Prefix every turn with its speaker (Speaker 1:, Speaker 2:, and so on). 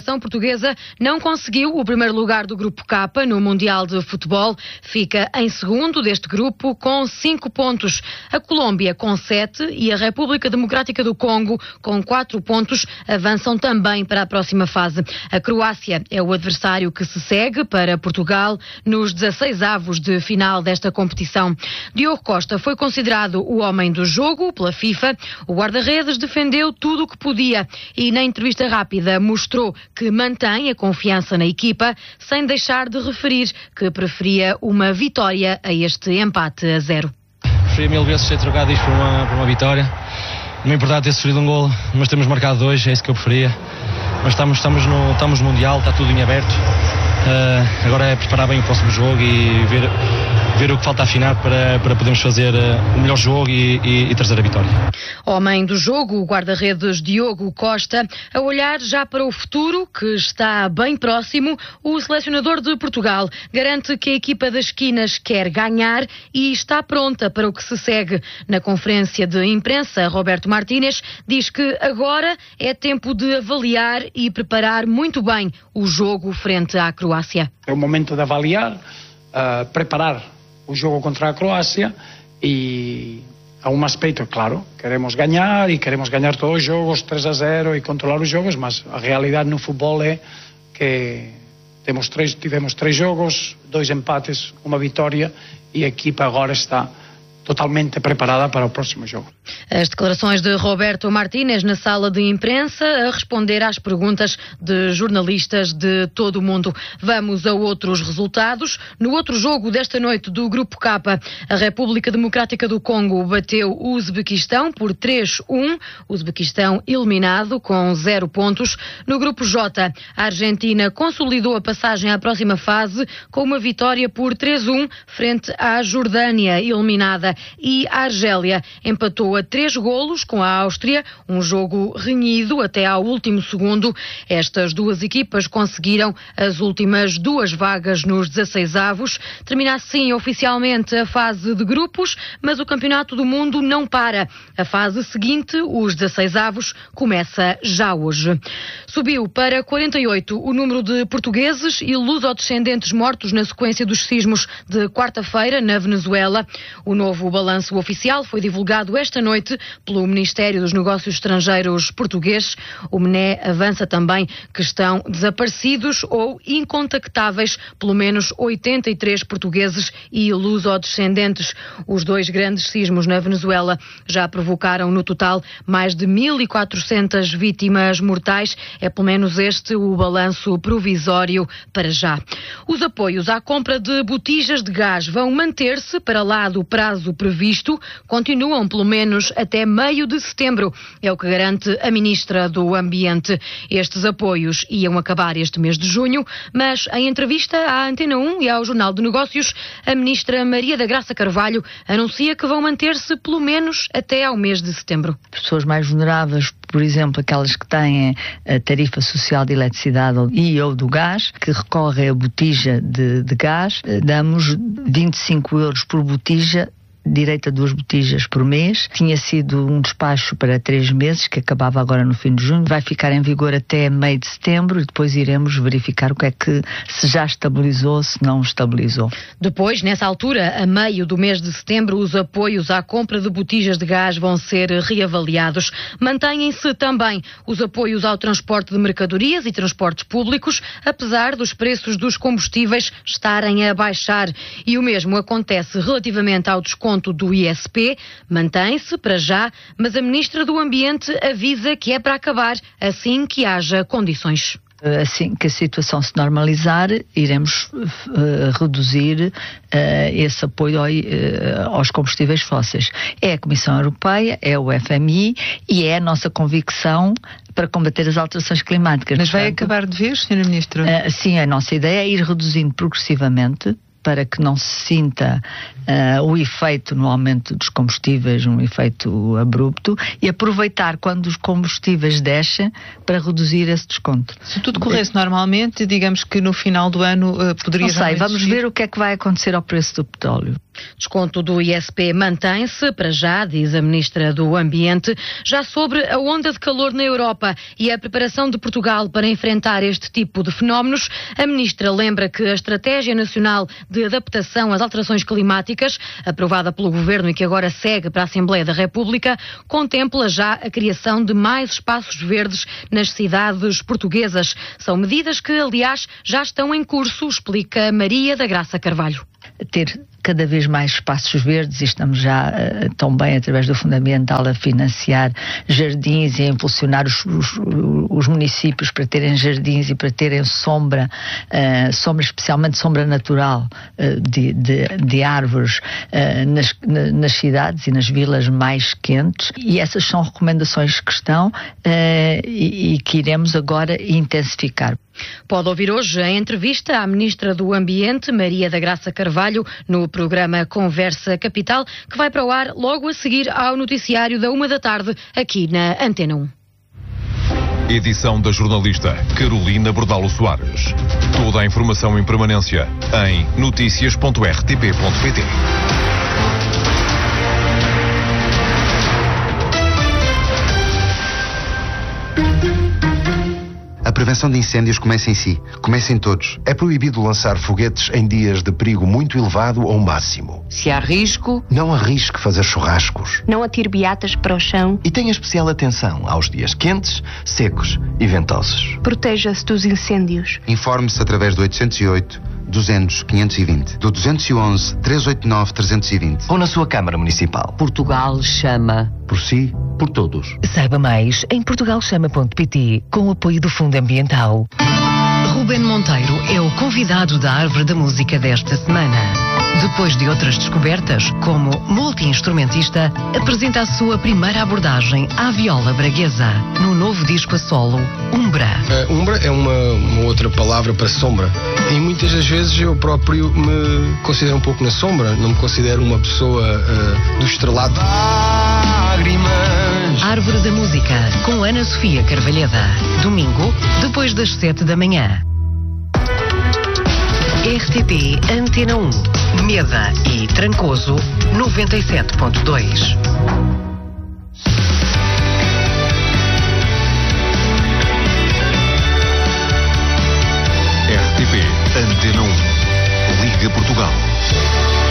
Speaker 1: seleção portuguesa não conseguiu o primeiro lugar do Grupo K no Mundial de Futebol. Fica em segundo deste grupo com 5 pontos. A Colômbia com 7 e a República Democrática do Congo com 4 pontos avançam também para a próxima fase. A Croácia é o adversário que se segue para Portugal nos 16avos de final desta competição. Diogo Costa foi considerado o homem do jogo pela FIFA. O guarda-redes defendeu tudo o que podia e na entrevista rápida mostrou que mantém a confiança na equipa, sem deixar de referir que preferia uma vitória a este empate a 0.
Speaker 2: Preferia 1000 vezes ter trocado isto por uma vitória. Não é importante ter sofrido um golo, mas temos marcado 2, é isso que eu preferia. Mas estamos no Mundial, está tudo em aberto. Agora é preparar bem o próximo jogo e ver o que falta afinar para podermos fazer o melhor jogo e trazer a vitória.
Speaker 1: Homem do jogo, o guarda-redes Diogo Costa, a olhar já para o futuro, que está bem próximo. O selecionador de Portugal garante que a equipa das esquinas quer ganhar e está pronta para o que se segue. Na conferência de imprensa, Roberto Martínez diz que agora é tempo de avaliar e preparar muito bem o jogo frente à Croácia.
Speaker 3: É o momento de avaliar, preparar o jogo contra a Croácia e há um aspecto, claro, queremos ganhar e queremos ganhar todos os jogos 3-0 e controlar os jogos, mas a realidade no futebol é que tivemos 3 jogos, 2 empates, uma vitória e a equipa agora está totalmente preparada para o próximo jogo.
Speaker 1: As declarações de Roberto Martínez na sala de imprensa a responder às perguntas de jornalistas de todo o mundo. Vamos a outros resultados. No outro jogo desta noite do Grupo K, a República Democrática do Congo bateu o Uzbequistão por 3-1. O Uzbequistão eliminado com 0 pontos. No Grupo J, a Argentina consolidou a passagem à próxima fase com uma vitória por 3-1 frente à Jordânia, eliminada. E a Argélia empatou a 3 golos com a Áustria, um jogo renhido até ao último segundo. Estas duas equipas conseguiram as últimas 2 vagas nos 16avos. Termina assim oficialmente a fase de grupos, mas o Campeonato do Mundo não para. A fase seguinte, os 16avos, começa já hoje. Subiu para 48 o número de portugueses e lusodescendentes mortos na sequência dos sismos de quarta-feira na Venezuela. O novo balanço oficial foi divulgado esta noite pelo Ministério dos Negócios Estrangeiros português. O MNE avança também que estão desaparecidos ou incontactáveis pelo menos 83 portugueses e lusodescendentes. Os 2 grandes sismos na Venezuela já provocaram no total mais de 1.400 vítimas mortais. É pelo menos este o balanço provisório para já. Os apoios à compra de botijas de gás vão manter-se para lá do prazo previsto, continuam pelo menos até meio de setembro, é o que garante a Ministra do Ambiente. Estes apoios iam acabar este mês de junho, mas em entrevista à Antena 1 e ao Jornal de Negócios, a Ministra Maria da Graça Carvalho anuncia que vão manter-se pelo menos até ao mês de setembro.
Speaker 4: Pessoas mais vulneráveis, por exemplo, aquelas que têm a tarifa social de eletricidade e ou do gás, que recorrem a botija de gás, damos 25 euros por botija, direito a 2 botijas por mês. Tinha sido um despacho para 3 meses, que acabava agora no fim de junho. Vai ficar em vigor até meio de setembro e depois iremos verificar o que é que se já estabilizou, se não estabilizou.
Speaker 1: Depois, nessa altura, a meio do mês de setembro, os apoios à compra de botijas de gás vão ser reavaliados. Mantêm-se também os apoios ao transporte de mercadorias e transportes públicos, apesar dos preços dos combustíveis estarem a baixar. E o mesmo acontece relativamente ao desconto do ISP, mantém-se para já, mas a Ministra do Ambiente avisa que é para acabar assim que haja condições.
Speaker 4: Assim que a situação se normalizar, iremos reduzir esse apoio aos combustíveis fósseis. É a Comissão Europeia, é o FMI e é a nossa convicção para combater as alterações climáticas.
Speaker 5: Mas vai acabar de vez, Sra. Ministra?
Speaker 4: Sim, a nossa ideia é ir reduzindo progressivamente para que não se sinta o efeito no aumento dos combustíveis, um efeito abrupto, e aproveitar quando os combustíveis descem para reduzir esse desconto.
Speaker 5: Se tudo corresse normalmente, digamos que no final do ano poderia...
Speaker 4: Não sei, vamos ver o que é que vai acontecer ao preço do petróleo.
Speaker 1: Desconto do ISP mantém-se, para já, diz a Ministra do Ambiente. Já sobre a onda de calor na Europa e a preparação de Portugal para enfrentar este tipo de fenómenos, a Ministra lembra que a Estratégia Nacional de Adaptação às Alterações Climáticas, aprovada pelo Governo e que agora segue para a Assembleia da República, contempla já a criação de mais espaços verdes nas cidades portuguesas. São medidas que, aliás, já estão em curso, explica Maria da Graça Carvalho.
Speaker 4: Ter cada vez mais espaços verdes, e estamos já também através do Fundo Ambiental a financiar jardins e a impulsionar os municípios para terem jardins e para terem sombra, especialmente sombra natural de árvores nas cidades e nas vilas mais quentes, e essas são recomendações que estão e que iremos agora intensificar.
Speaker 1: Pode ouvir hoje a entrevista à Ministra do Ambiente, Maria da Graça Carvalho, no programa Conversa Capital, que vai para o ar logo a seguir ao noticiário da 1 da tarde, aqui na Antena 1.
Speaker 6: Edição da jornalista Carolina Bordalo Soares. Toda a informação em permanência em noticias.rtp.pt.
Speaker 7: A prevenção de incêndios começa em si, começa em todos. É proibido lançar foguetes em dias de perigo muito elevado ou máximo.
Speaker 8: Se há risco,
Speaker 7: não arrisque fazer churrascos.
Speaker 8: Não atire beatas para o chão.
Speaker 9: E tenha especial atenção aos dias quentes, secos e ventosos.
Speaker 8: Proteja-se dos incêndios.
Speaker 7: Informe-se através do 808 200 520, do 211 389 320
Speaker 9: ou na sua Câmara Municipal.
Speaker 10: Portugal chama.
Speaker 7: Por si, por todos.
Speaker 10: Saiba mais em portugalchama.pt, com o apoio do Fundo Ambiental. Ruben Monteiro é o convidado da Árvore da Música desta semana. Depois de outras descobertas, como multi-instrumentista, apresenta a sua primeira abordagem à viola braguesa, no novo disco a solo, Umbra.
Speaker 11: Umbra é uma outra palavra para sombra. E muitas das vezes eu próprio me considero um pouco na sombra, não me considero uma pessoa do estrelado.
Speaker 10: Árvore da Música, com Ana Sofia Carvalheda. Domingo, depois das 7 da manhã. RTP Antena 1, Meda e Trancoso 97.2.